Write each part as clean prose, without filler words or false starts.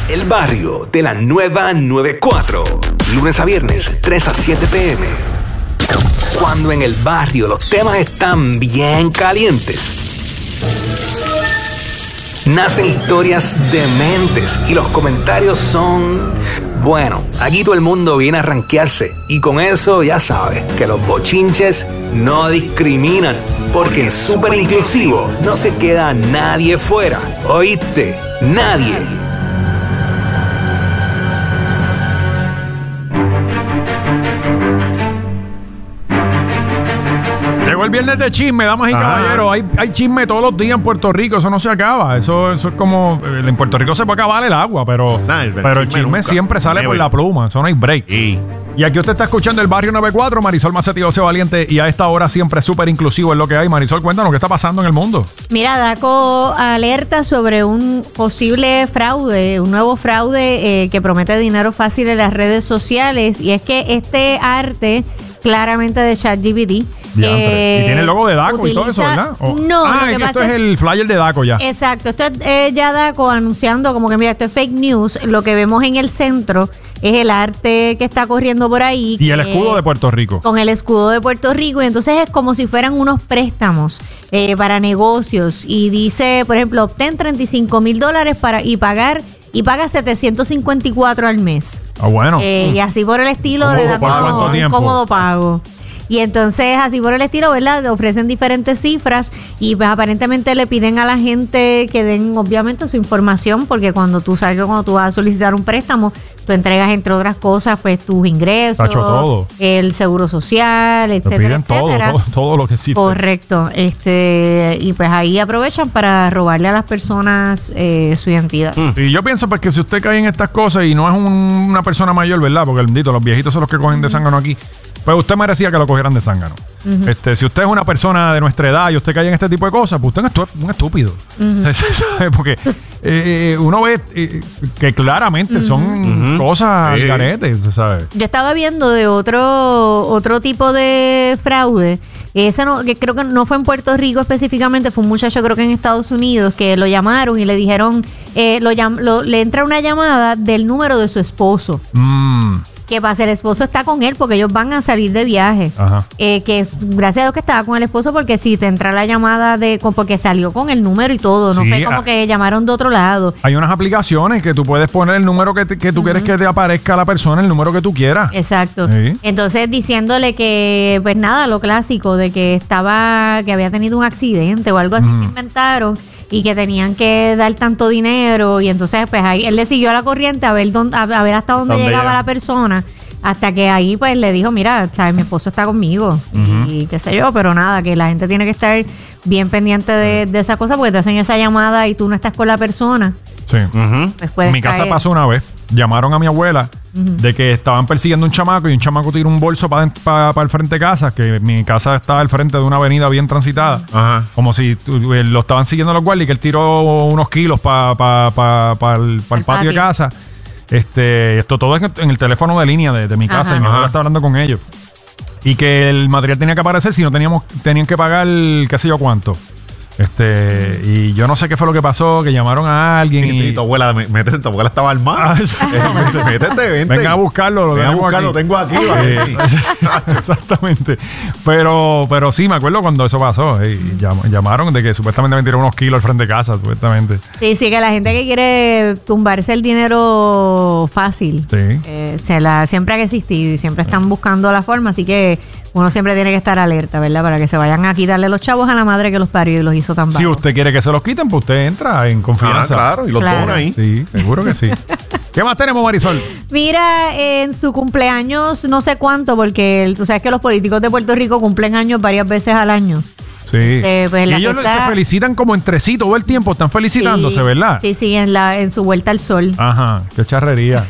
El barrio de la nueva 94. Lunes a viernes, 3 a 7 p.m. Cuando en el barrio los temas están bien calientes, nacen historias dementes y los comentarios son... Bueno, aquí todo el mundo viene a rankearse y con eso ya sabes que los bochinches no discriminan, porque en Súper Inclusivo no se queda nadie fuera. ¿Oíste? Nadie. Llegó el viernes de chisme, damas y caballeros. Hay chisme todos los días en Puerto Rico, eso no se acaba. Eso es como... En Puerto Rico se puede acabar el agua, pero el chisme siempre sale por la pluma. Eso no hay break. Y aquí usted está escuchando el barrio 94, Marisol Macetti, José Valiente, y a esta hora siempre Súper Inclusivo es lo que hay. Marisol, cuéntanos qué está pasando en el mundo. Mira, DACO alerta sobre un posible fraude, un nuevo fraude que promete dinero fácil en las redes sociales, y es que este arte claramente de ChatGPT. Y tiene el logo de DACO y todo eso, ¿verdad? No, es que esto es el flyer de DACO ya. Exacto, esto es ya DACO anunciando como que mira, esto es fake news. Lo que vemos en el centro es el arte que está corriendo por ahí. Y el escudo de Puerto Rico. Con el escudo de Puerto Rico. Y entonces es como si fueran unos préstamos para negocios. Y dice, por ejemplo, obtén $35,000 y paga 754 al mes. Bueno. Y así por el estilo le da como un cómodo pago. Y entonces, así por el estilo, ¿verdad? Ofrecen diferentes cifras y pues aparentemente le piden a la gente que den, obviamente, su información, porque cuando tú vas a solicitar un préstamo, tú entregas, entre otras cosas, pues tus ingresos, todo. El seguro social, etcétera, etcétera. Todo lo que existe. Correcto. Y pues ahí aprovechan para robarle a las personas su identidad. Y yo pienso pues que si usted cae en estas cosas y no es una persona mayor, ¿verdad? Porque los viejitos son los que cogen de zángano aquí. Pues usted merecía que lo cogieran de zángano. Si usted es una persona de nuestra edad y usted cae en este tipo de cosas, pues usted es un estúpido. Porque uno ve que claramente son cosas garetes, ¿sabes? Yo estaba viendo de otro tipo de fraude. Ese que creo que no fue en Puerto Rico específicamente, fue un muchacho creo que en Estados Unidos que lo llamaron y le dijeron, le entra una llamada del número de su esposo. ¿Qué pasa? El esposo está con él porque ellos van a salir de viaje. Que gracias a Dios que estaba con el esposo, porque si te entra la llamada porque salió con el número y todo, no fue como que llamaron de otro lado. Hay unas aplicaciones que tú puedes poner el número que tú quieres que te aparezca a la persona, el número que tú quieras. Exacto. Entonces diciéndole que, pues nada, lo clásico de que había tenido un accidente o algo así, se inventaron. Y que tenían que dar tanto dinero. Y entonces, pues ahí él le siguió a la corriente a ver hasta dónde llegaba la persona. Hasta que ahí, pues le dijo: mira, ¿sabes? Mi esposo está conmigo. Y qué sé yo, pero nada, que la gente tiene que estar bien pendiente de esa cosa, porque te hacen esa llamada y tú no estás con la persona. Sí. Pues en mi casa pasó una vez. Llamaron a mi abuela de que estaban persiguiendo un chamaco y un chamaco tiró un bolso para el frente de casa, que mi casa estaba al frente de una avenida bien transitada. Como si lo estaban siguiendo los guardias y que él tiró unos kilos para el patio de casa. Esto todo es en el teléfono de línea de mi casa y mi abuela está hablando con ellos. Y que el material tenía que aparecer, si no tenían que pagar qué sé yo cuánto. Y yo no sé qué fue lo que pasó, que llamaron a alguien y tu abuela, tu abuela estaba armada. Vente. Venga a buscarlo, lo tengo aquí. Exactamente. Pero sí, me acuerdo cuando eso pasó. Llamaron de que supuestamente me tiraron unos kilos al frente de casa, supuestamente. Sí, que la gente que quiere tumbarse el dinero fácil, siempre ha existido y siempre están buscando la forma, así que uno siempre tiene que estar alerta, ¿verdad? Para que se vayan a quitarle los chavos a la madre que los parió y los hizo tan bajos. Si usted quiere que se los quiten, pues usted entra en confianza. Claro, y los pone ahí. Sí, seguro que sí. ¿Qué más tenemos, Marisol? Mira, en su cumpleaños, no sé cuánto, porque tú sabes que los políticos de Puerto Rico cumplen años varias veces al año. Sí. Pues y ellos se felicitan como entre sí todo el tiempo, están felicitándose, ¿verdad? Sí, en su vuelta al sol. Ajá, qué charrería.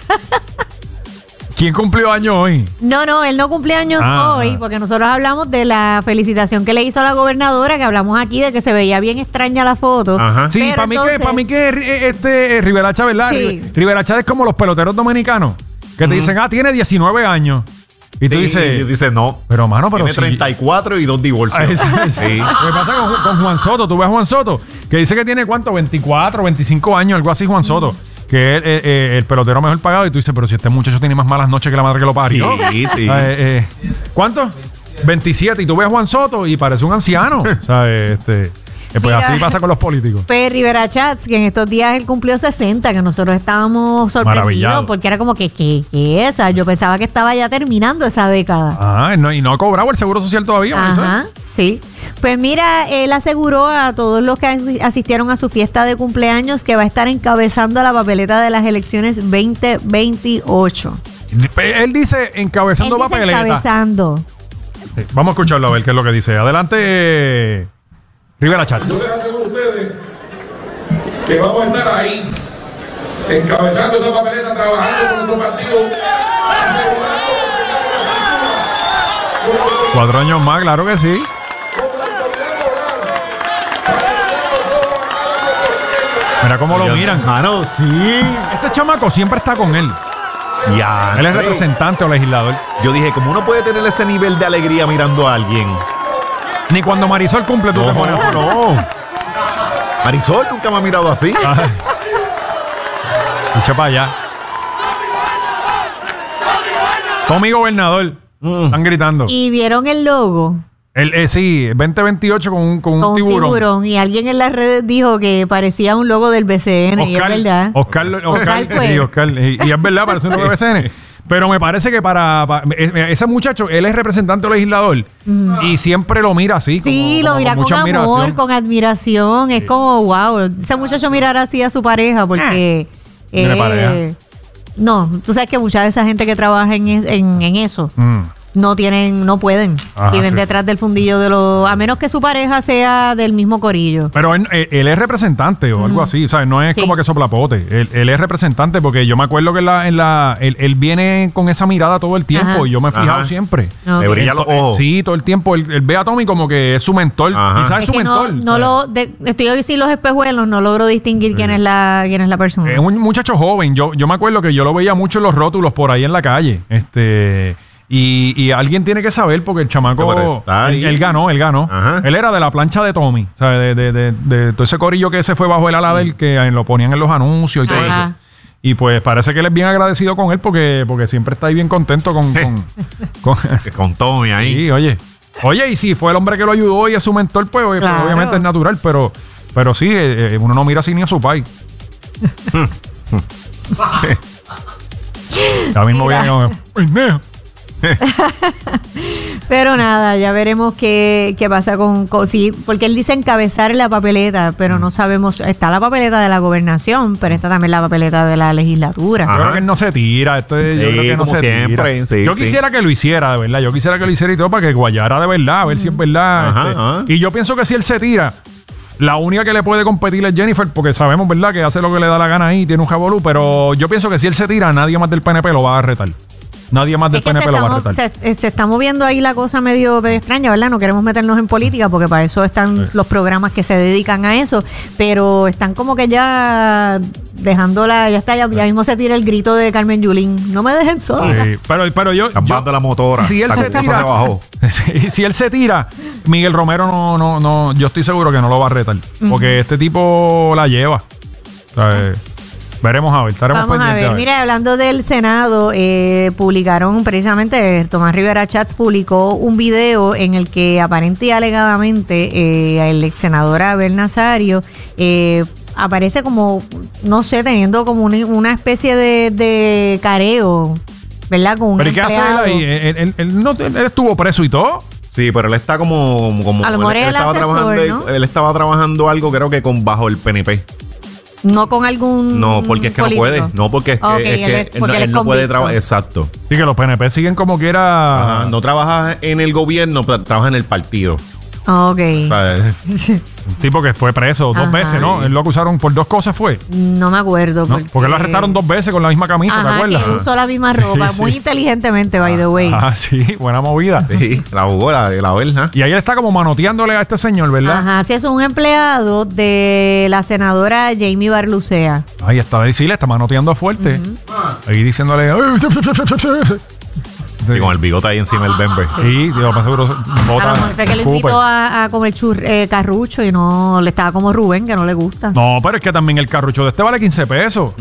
¿Quién cumplió años hoy? No, él no cumple años hoy, porque nosotros hablamos de la felicitación que le hizo a la gobernadora, que hablamos aquí de que se veía bien extraña la foto. Sí, para mí que Rivera Chávez, ¿verdad? Sí. Rivera Chávez es como los peloteros dominicanos, que te dicen, tiene 19 años. Y tú dices, no. Pero, mano, tiene 34 y 2 divorcios. Sí. ¿Qué pasa con Juan Soto? Tú ves a Juan Soto, que dice que tiene, ¿cuánto? 24, 25 años, algo así, Juan Soto. que es el pelotero mejor pagado. Y tú dices, pero si este muchacho tiene más malas noches que la madre que lo parió. Sí. ¿Cuánto? 27. Y tú ves a Juan Soto y parece un anciano. ¿Sabes? Pues mira, así pasa con los políticos. Pues Rivera Chats, que en estos días él cumplió 60, que nosotros estábamos sorprendidos porque era como que esa. Yo pensaba que estaba ya terminando esa década. Y no ha cobrado el seguro social todavía. Ajá, sí. Pues mira, él aseguró a todos los que asistieron a su fiesta de cumpleaños que va a estar encabezando la papeleta de las elecciones 2028. Él dice encabezando papeleta. Encabezando. Sí, vamos a escucharlo a ver qué es lo que dice. Adelante, Rivera Chats. Yo les aseguro a ustedes que vamos a estar ahí, encabezando esa papeleta, trabajando con nuestro partido. 4 años más, claro que sí. Mira cómo lo miran. Mano, sí. Ese chamaco siempre está con él. Ya. Él es representante o legislador. Yo dije, ¿cómo uno puede tener ese nivel de alegría mirando a alguien? Ni cuando Marisol cumple tú te pones. No. Marisol nunca me ha mirado así. Escucha para allá. Tommy Gobernador. Están gritando. ¿Y vieron el logo? Sí, 2028 con un tiburón. Y alguien en las redes dijo que parecía un logo del BCN. Y es verdad. Oscar fue. Y es verdad, parece un logo del BCN. Pero me parece que para ese muchacho, él es representante o legislador y siempre lo mira así. Sí, lo mira con amor, con admiración. Es como, wow, ese muchacho mirará así a su pareja porque... ¿Tiene pareja? No, tú sabes que mucha de esa gente que trabaja en eso... No pueden. Ajá, viven sí. detrás del fundillo de los... A menos que su pareja sea del mismo corillo. Pero él es representante o algo así. O sea, no es como que soplapote. Él es representante porque yo me acuerdo que él viene con esa mirada todo el tiempo. Ajá. Y yo me he fijado siempre. Okay. Le brilla los ojos. Sí, todo el tiempo. Él ve a Tommy como que es su mentor. Ajá. Quizás es su que mentor. estoy hoy sin los espejuelos, no logro distinguir quién es la persona. Es un muchacho joven. Yo me acuerdo que yo lo veía mucho en los rótulos por ahí en la calle. Y alguien tiene que saber porque el chamaco él ganó. Ajá. Él era de la plancha de Tommy, o sea, de todo ese corillo que se fue bajo el ala de él, que lo ponían en los anuncios y todo Ajá. eso. Y pues parece que él es bien agradecido con él porque siempre está ahí bien contento con Con Tommy ahí. Sí, oye, y si fue el hombre que lo ayudó y es su mentor, pues Claro. obviamente es natural, pero sí, uno no mira así ni a su pai. Ya mismo viene Pero nada, ya veremos qué pasa con sí, porque él dice encabezar la papeleta, pero no sabemos, está la papeleta de la gobernación, pero está también la papeleta de la legislatura. Yo creo que él no se tira. Yo creo que no como se siempre, tira. sí, Yo sí. quisiera que lo hiciera, de verdad. Yo quisiera que lo hiciera y todo para que guayara de verdad, a ver si es verdad. Ajá. Y yo pienso que si él se tira, la única que le puede competir es Jennifer, porque sabemos, ¿verdad?, que hace lo que le da la gana ahí, tiene un jabolú, pero yo pienso que si él se tira, nadie más del PNP lo va a retar. Nadie más del Es que PNP lo va a retar. se está moviendo ahí la cosa medio extraña, ¿verdad? No queremos meternos en política porque para eso están los programas que se dedican a eso, pero están como que ya dejándola, ya mismo se tira el grito de Carmen Yulín. No me dejen sola. Sí, pero yo... Campando la motora. Si él La se cosa tira, se bajó. si él se tira, Miguel Romero no, yo estoy seguro que no lo va a retar. Porque este tipo la lleva. O sea, veremos a ver, estaremos Vamos a pendientes. ver, mira, hablando del Senado, publicaron precisamente, Tomás Rivera Chats publicó un video en el que aparente y alegadamente el ex senador Abel Nazario aparece como, no sé, teniendo como una especie de careo, ¿verdad? Con un ¿Pero y qué hace él empleado. ahí? Él estuvo preso y todo. Sí, pero él está como A lo mejor él es el estaba asesor, trabajando, ¿no? él estaba trabajando algo, creo que bajo el PNP. No con algún No, porque es que político. no puede. No, porque es que, Ok, él él es no puede convicto. trabajar. Exacto. Sí, que los PNP siguen como quiera. Ajá, no trabaja en el gobierno, pero trabaja en el partido. Ok. O sea, Un tipo que fue preso Ajá. 2 veces, ¿no? Él lo acusaron por 2 cosas, ¿fue? No me acuerdo. ¿No? Porque lo arrestaron 2 veces con la misma camisa, ¿te Ajá, acuerdas? que él usó la misma ropa, Sí, muy sí. inteligentemente, by the way. Ah, sí, buena movida. sí, la jugó, la verdad. Y ahí él está como manoteándole a este señor, ¿verdad? Ajá, sí, es un empleado de la senadora Jamie Barlucea. Ahí está, sí, le está manoteando fuerte. Ahí diciéndole. Y con el bigote ahí encima del Bembe. Sí, digo, más seguro A bota. lo mejor fue que lo escupe. invitó a comer carrucho y no le estaba como Rubén, que no le gusta. No, pero es que también el carrucho de este vale 15 pesos.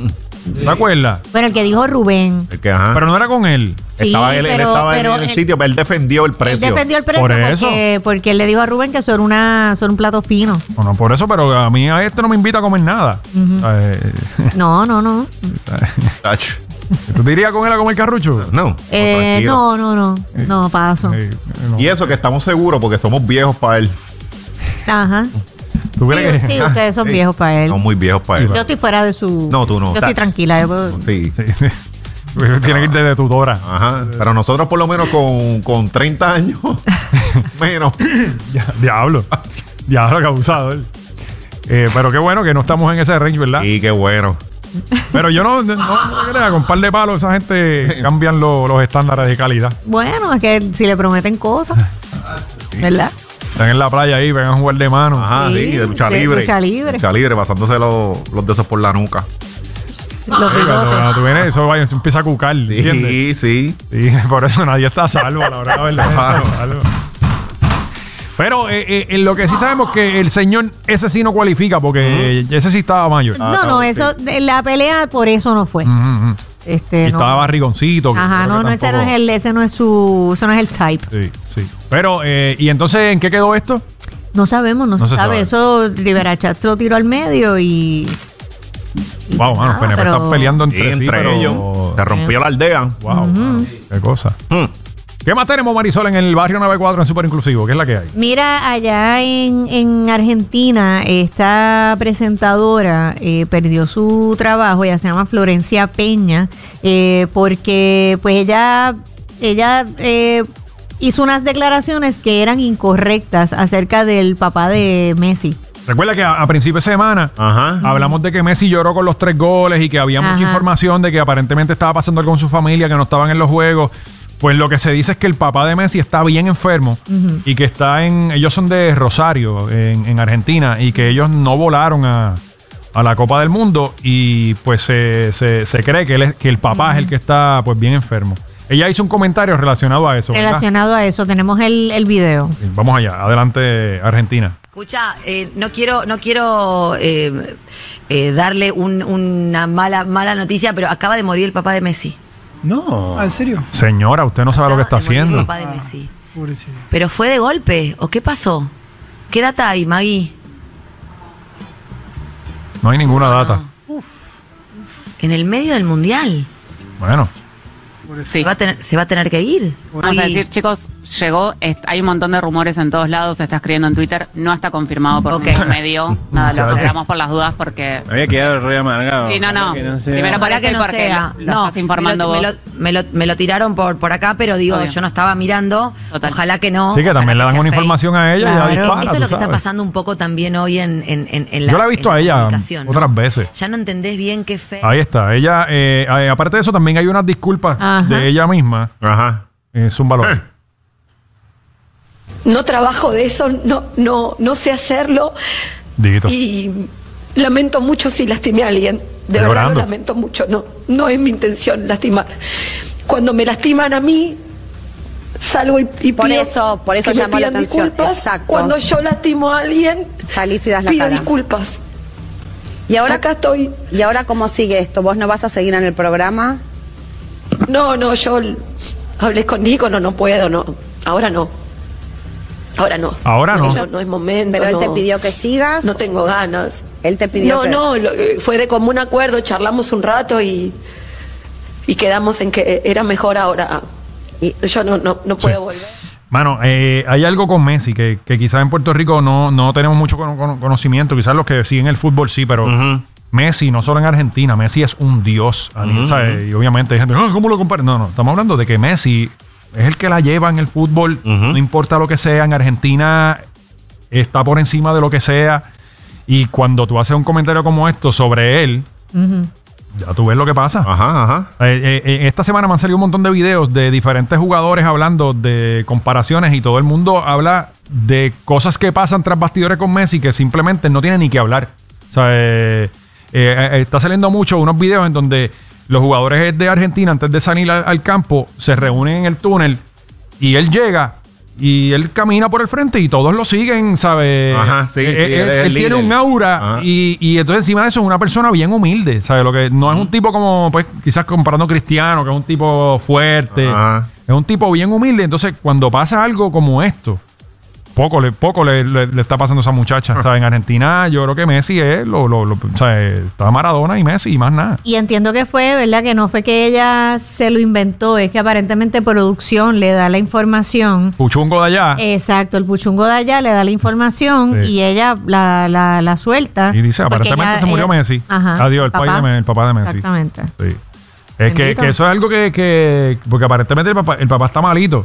¿Te acuerdas? Bueno, el que dijo Rubén. El que, ajá. Pero no era con él. Sí, estaba él estaba pero en el sitio, pero él defendió el precio. Él defendió el precio Por eso. porque él le dijo a Rubén que eso era un plato fino. Bueno, por eso, pero a mí a este no me invita a comer nada. No. Tacho. ¿Tú te irías con él a comer carrucho? No. Tranquilo. No, paso. No. Y eso que estamos seguros porque somos viejos para él. Ajá. ¿Tú crees que? Sí, ustedes son viejos para él. Somos muy viejos para él. Yo estoy fuera de su... No, tú no. Yo estoy tranquila. Sí. Sí. Tiene que ir de tutora. Ajá. Pero nosotros por lo menos con 30 años menos. Diablo que abusado él. Pero qué bueno que no estamos en ese range, ¿verdad? Y qué bueno. Pero yo no crea, con un par de palos esa gente cambian los estándares de calidad. Bueno, es que si le prometen cosas, ¿verdad? Están en la playa ahí, vengan a jugar de mano. Ajá, sí, de lucha libre. Lucha libre. Lucha libre, pasándose los de esos por la nuca. Los Sí, cuando bigotes. tú vienes, eso empieza a cucar, ¿entiendes? Sí. Sí, por eso nadie está a salvo a la hora de la verdad. Nadie está a salvo. Pero en lo que sí sabemos que el señor ese sí no cualifica porque ese sí estaba mayor. No, eso, la pelea por eso no fue. Y No. estaba barrigoncito. que Ajá, creo que ese no tampoco- es ese no es su, eso no es el type. Sí. Pero, ¿y entonces en qué quedó esto? No sabemos, no se sabe. Eso Rivera Chat se lo tiró al medio y Wow, mano, nada, PNP pero- están peleando Y entre sí. entre pero- ellos se rompió la aldea. Wow, mano, qué cosa. ¿Qué más tenemos, Marisol, en el barrio 94 en Super Inclusivo? ¿Qué es la que hay? Mira, allá en Argentina, esta presentadora perdió su trabajo, ella se llama Florencia Peña, porque pues ella hizo unas declaraciones que eran incorrectas acerca del papá de Messi. Recuerda que a principio de semana Ajá. hablamos de que Messi lloró con los 3 goles y que había mucha Ajá. información de que aparentemente estaba pasando algo con su familia, que no estaban en los juegos. Pues lo que se dice es que el papá de Messi está bien enfermo y que ellos son de Rosario, en Argentina, y que ellos no volaron a la Copa del Mundo y pues se cree que el papá es el que está pues bien enfermo. Ella hizo un comentario relacionado a eso, ¿verdad? Relacionado a eso, tenemos el video. Sí, vamos allá, adelante Argentina. Escucha, no quiero darle una mala noticia, pero acaba de morir el papá de Messi. No. ¿En serio? Señora, usted no sabe lo que está Acaba de morir haciendo. el papá de Messi. Pobrecito. ¿Pero fue de golpe o qué pasó? ¿Qué data hay, Maggie? No hay ninguna data. En el medio del mundial. Bueno, Sí. Se va a tener que ir. Vamos a decir, chicos, llegó, hay un montón de rumores en todos lados, se está escribiendo en Twitter, no está confirmado por ningún medio. Nada, lo aclaramos por las dudas porque... Había quedado re amargado. Sí, no. Ojalá que no sea. Primero Ojalá parece que no porque sea. lo estás informando vos. Me lo tiraron por acá, pero digo, Obvio. yo no estaba mirando. Total. Ojalá que no. sí que también le Ojalá dan sea una fake. información a ella y Claro. ya dispara, Esto es tú lo que está sabes. pasando un poco también hoy en la Yo la he visto en a ella comunicación, ¿no? otras veces. Ya no entendés bien qué fe. Ahí está. Ella, aparte de eso, también hay unas disculpas Ajá. de ella misma. Ajá. Es un valor. No trabajo de eso, no sé hacerlo Diguito. y lamento mucho si lastimé a alguien. De ¿Está verdad llorando? lo lamento mucho, no es mi intención lastimar. Cuando me lastiman a mí, salgo y Por pido eso que me llamó la pidan atención. disculpas. Exacto. Cuando yo lastimo a alguien, Salís y das la pido cara. disculpas. Y ahora, Acá estoy. ¿Y ahora cómo sigue esto? ¿Vos no vas a seguir en el programa? No, yo hablé con Nico, no puedo, no. Ahora no. Ahora no. Ahora no. No es momento. Pero él no. te pidió que sigas. No tengo ganas. Él te pidió que... Fue de común acuerdo, charlamos un rato y quedamos en que era mejor ahora. Y- Yo no puedo volver. Mano, hay algo con Messi que quizás en Puerto Rico no tenemos mucho conocimiento. Quizás los que siguen el fútbol sí, pero Messi, no solo en Argentina, Messi es un dios. O sea, y obviamente hay gente, ¿cómo lo comparan? No, estamos hablando de que Messi es el que la lleva en el fútbol, no importa lo que sea. En Argentina está por encima de lo que sea. Y cuando tú haces un comentario como esto sobre él, ya tú ves lo que pasa. Ajá. Esta semana me han salido un montón de videos de diferentes jugadores hablando de comparaciones y todo el mundo habla de cosas que pasan tras bastidores con Messi que simplemente no tienen ni que hablar. O sea, está saliendo mucho unos videos en donde los jugadores de Argentina, antes de salir al campo, se reúnen en el túnel y él llega y él camina por el frente y todos lo siguen, ¿sabes? Ajá, sí, él tiene un aura y entonces encima de eso es una persona bien humilde, ¿sabes? Lo que no es un tipo como, pues, quizás comparando a Cristiano, que es un tipo fuerte. Es un tipo bien humilde. Entonces, cuando pasa algo como esto, poco le está pasando a esa muchacha. ¿Sabes? En Argentina, yo creo que Messi es ¿sabes? Está Maradona y Messi y más nada. Y entiendo que fue, ¿verdad? Que no fue que ella se lo inventó, es que aparentemente producción le da la información. Puchungo de allá. Exacto, el puchungo de allá le da la información y ella la suelta. Y dice, aparentemente se murió Messi. Ajá, Adiós, el papá de Messi. Exactamente. Sí. Es que eso es algo que porque aparentemente el papá está malito.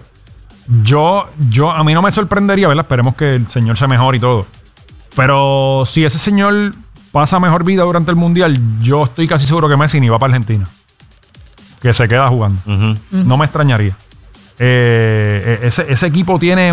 A mí no me sorprendería, ¿verdad? Esperemos que el señor sea mejor y todo. Pero si ese señor pasa mejor vida durante el Mundial, yo estoy casi seguro que Messi ni va para Argentina. Que se queda jugando. No me extrañaría. Ese equipo tiene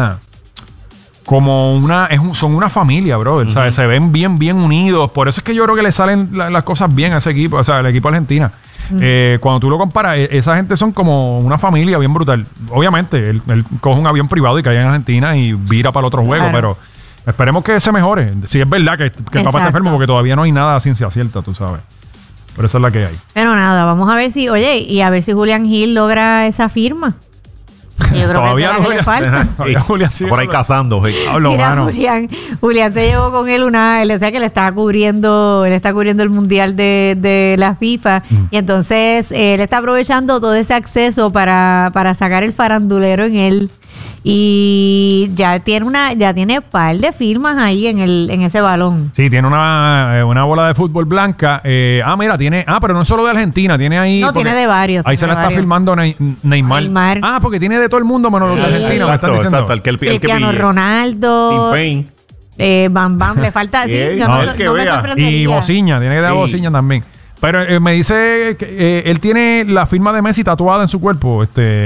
son una familia, brother. ¿Sabes? Se ven bien unidos. Por eso es que yo creo que le salen las cosas bien a ese equipo, o sea, el equipo de Argentina. Cuando tú lo comparas, esa gente son como una familia bien brutal. Obviamente, él coge un avión privado y cae en Argentina y vira para el otro juego, pero esperemos que se mejore. Si es verdad que el papá está enfermo, porque todavía no hay nada a ciencia cierta, tú sabes. Pero esa es la que hay. Pero nada, vamos a ver si Julián Gil logra esa firma. Yo creo todavía que le falta. Julián sigue por ahí cazando. Mira, Julián se llevó con él o sea que él está cubriendo el Mundial de la FIFA y entonces él está aprovechando todo ese acceso para sacar el farandulero en él. Y ya tiene par de firmas ahí en ese balón. Sí, tiene una bola de fútbol blanca. Mira, pero no es solo de Argentina, tiene ahí. No, tiene de varios. Ahí se la está firmando Neymar. Porque tiene de todo el mundo menos los de Argentina. Exacto. Cristiano Ronaldo. Bam Bam, le falta. Sí, no me sorprendería. Y Bociña, tiene que dar Bociña también. Pero me dice que él tiene la firma de Messi tatuada en su cuerpo.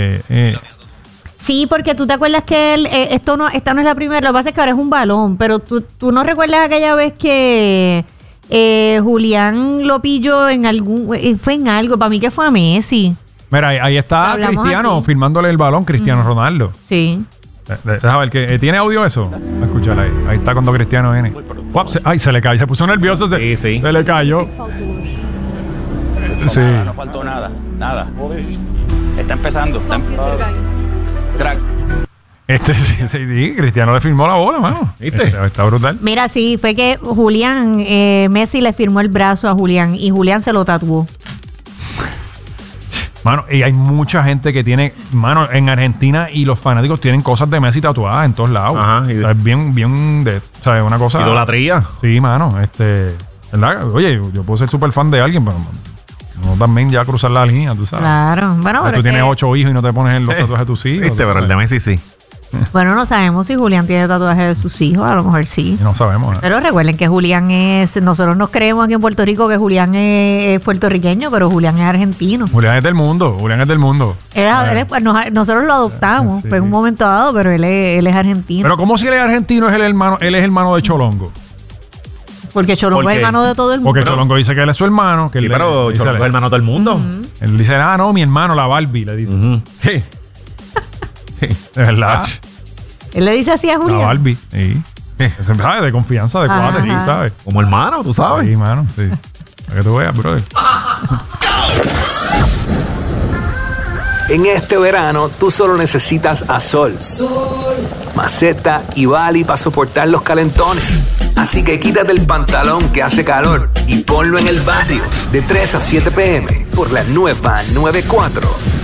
Sí, porque tú te acuerdas que esta no es la primera, lo que pasa es que ahora es un balón, pero tú no recuerdas aquella vez que Julián lo pilló fue en algo, para mí que fue a Messi. Mira, ahí está Cristiano firmándole el balón, Cristiano Ronaldo. Sí. Deja ver, que ¿tiene audio eso? A escuchar ahí. Ahí está cuando Cristiano viene. Se le cayó, se puso nervioso, se le cayó. Sí. No faltó nada. Está empezando. Crack. Cristiano le firmó la bola, mano. ¿Viste? Está brutal. Mira, sí, fue que Messi le firmó el brazo a Julián y Julián se lo tatuó. Mano, y hay mucha gente que tiene, mano, en Argentina y los fanáticos tienen cosas de Messi tatuadas en todos lados. Ajá. O sea, es bien ¿sabes? Una cosa. Idolatría. Sí, mano. ¿Verdad? Oye, yo puedo ser súper fan de alguien, pero no también ya cruzar la línea, tú sabes. Claro. Bueno, tú tienes 8 hijos y no te pones los tatuajes de tus hijos. Viste, pero el de Messi sí. Bueno, no sabemos si Julián tiene tatuajes de sus hijos, a lo mejor sí. No sabemos. Pero recuerden que Julián nosotros nos creemos aquí en Puerto Rico que Julián es puertorriqueño, pero Julián es argentino. Julián es del mundo. Nosotros lo adoptamos, fue en un momento dado, pero él es argentino. Pero ¿cómo si él es argentino, él es hermano de Cholongo? Porque Cholongo es hermano de todo el mundo. Porque Cholongo dice que él es su hermano. Pero Cholongo es hermano de todo el mundo. Él dice, no, mi hermano, la Barbie, le dice. De verdad. Él le dice así a Julián. La Barbie, sí. ¿Sabes? De confianza, de cuate, sí, ¿sabes? Como hermano, tú sabes. Sí, hermano, sí. Para que tú veas, brother. En este verano, tú solo necesitas a Sol, Maceta y Bali para soportar los calentones. Así que quítate el pantalón que hace calor y ponlo en el barrio de 3 a 7 p.m. por la nueva 94.